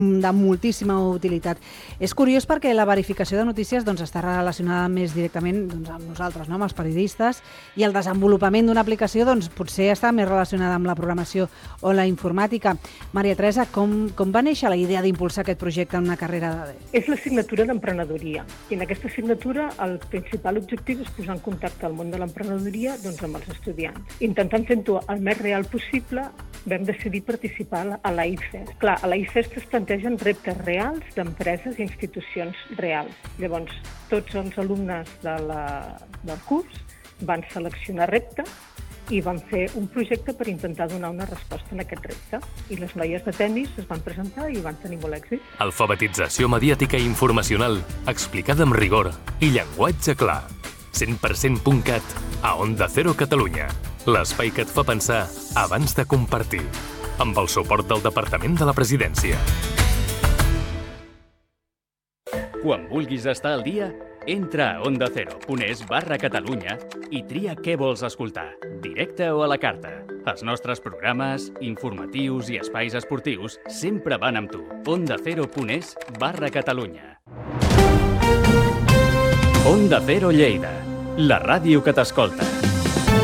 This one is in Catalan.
de moltíssima utilitat. És curiós perquè la verificació de notícies està relacionada més directament amb nosaltres, amb els periodistes, i el desenvolupament d'una aplicació potser està més relacionada amb la programació o la informàtica. Maria Teresa, com va néixer la idea d'impulsar aquest projecte en una carrera? És l'assignatura d'emprenedoria, i en aquesta assignatura el principal objectiu és posar en contacte el món de l'emprenedoria amb els estudiants. Intentant fer-ho el més real possible, vam decidir participar a l'AIFEST. Clar, a l'AIFEST es plantegen reptes reals d'empreses i institucions reals. Llavors, tots els alumnes del curs van seleccionar repte i van fer un projecte per intentar donar una resposta a aquest repte. I les noies de tennis es van presentar i van tenir molt èxit. Alfabetització mediàtica i informacional, explicada amb rigor i llenguatge clar. 100%.cat a Onda Cero Catalunya. L'espai que et fa pensar abans de compartir. Amb el suport del Departament de la Presidència. Quan vulguis estar al dia, entra a ondacero.es/Catalunya i tria què vols escoltar, directe o a la carta. Els nostres programes, informatius i espais esportius sempre van amb tu. ondacero.es/Catalunya. Onda Cero Lleida, la ràdio que t'escolta.